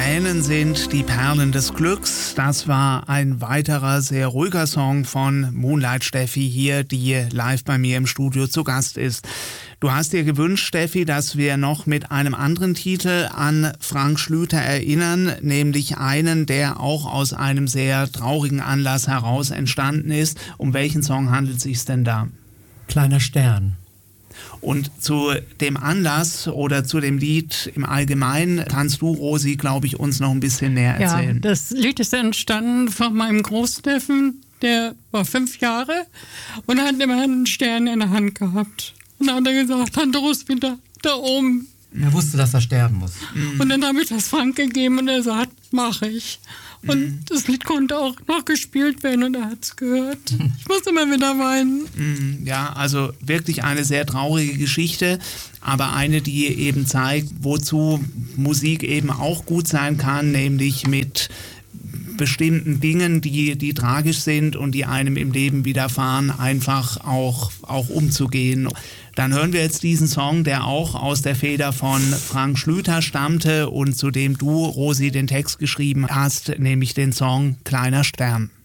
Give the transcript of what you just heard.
Tränen sind die Perlen des Glücks. Das war ein weiterer sehr ruhiger Song von Moonlight Steffi hier, die live bei mir im Studio zu Gast ist. Du hast dir gewünscht, Steffi, dass wir noch mit einem anderen Titel an Frank Schlüter erinnern, nämlich einen, der auch aus einem sehr traurigen Anlass heraus entstanden ist. Um welchen Song handelt es sich denn da? Kleiner Stern. Und zu dem Anlass oder zu dem Lied im Allgemeinen kannst du, Rosi, glaube ich, uns noch ein bisschen näher erzählen. Ja, das Lied ist entstanden von meinem Großneffen, der war 5 Jahre und hat immer einen Stern in der Hand gehabt. Und dann hat er gesagt, Tante Roswitha, da oben. Er wusste, dass er sterben muss. Und dann habe ich das Frank gegeben und er sagt, mache ich. Und das Lied konnte auch noch gespielt werden und er hat es gehört. Ich muss immer wieder weinen. Ja, also wirklich eine sehr traurige Geschichte, aber eine, die eben zeigt, wozu Musik eben auch gut sein kann, nämlich mit bestimmten Dingen, die tragisch sind und die einem im Leben widerfahren, einfach auch umzugehen. Dann hören wir jetzt diesen Song, der auch aus der Feder von Frank Schlüter stammte und zu dem du, Rosi, den Text geschrieben hast, nämlich den Song Kleiner Stern.